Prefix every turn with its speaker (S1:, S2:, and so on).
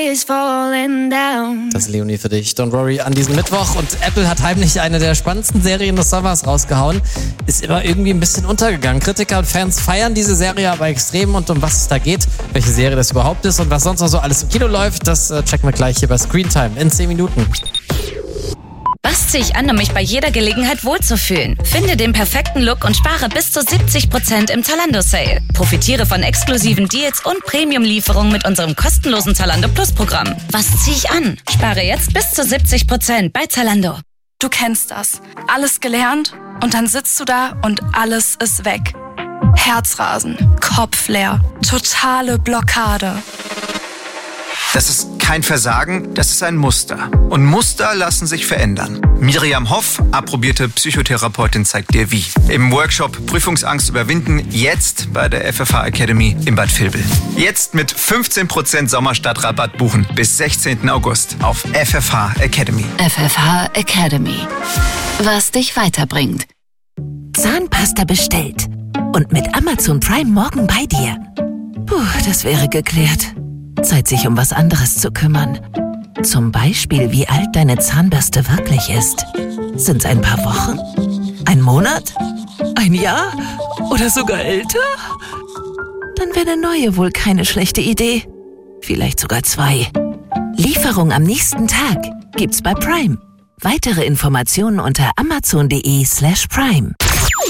S1: Das ist Leonie für dich. Don't worry an diesem Mittwoch. Und Apple hat heimlich eine der spannendsten Serien des Sommers rausgehauen. Ist immer irgendwie ein bisschen untergegangen. Kritiker und Fans feiern diese Serie aber extrem. Und um was es da geht, welche Serie das überhaupt ist und was sonst noch so alles im Kino läuft, das checken wir gleich hier bei Screentime in 10 Minuten.
S2: Was ziehe ich an, um mich bei jeder Gelegenheit wohlzufühlen? Finde den perfekten Look und spare bis zu 70% im Zalando-Sale. Profitiere von exklusiven Deals und Premium-Lieferungen mit unserem kostenlosen Zalando Plus-Programm. Was ziehe ich an? Spare jetzt bis zu 70% bei Zalando.
S3: Du kennst das. Alles gelernt und dann sitzt du da und alles ist weg. Herzrasen, Kopf leer, totale Blockade.
S4: Das ist kein Versagen, das ist ein Muster. Und Muster lassen sich verändern. Miriam Hoff, approbierte Psychotherapeutin, zeigt dir wie. Im Workshop Prüfungsangst überwinden, jetzt bei der FFH Academy in Bad Vilbel. Jetzt mit 15% Sommerstadtrabatt buchen bis 16. August auf FFH Academy.
S5: FFH Academy. Was dich weiterbringt. Zahnpasta bestellt. Und mit Amazon Prime morgen bei dir. Puh, das wäre geklärt. Zeit, sich um was anderes zu kümmern. Zum Beispiel, wie alt deine Zahnbürste wirklich ist. Sind's ein paar Wochen? Ein Monat? Ein Jahr? Oder sogar älter? Dann wäre eine neue wohl keine schlechte Idee. Vielleicht sogar 2. Lieferung am nächsten Tag gibt's bei Prime. Weitere Informationen unter amazon.de/Prime.